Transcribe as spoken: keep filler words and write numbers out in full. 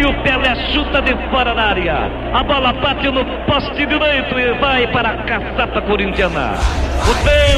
o Pelé chuta de fora da área. A bola bate no poste direito e vai para a caçapa corintiana. O tempo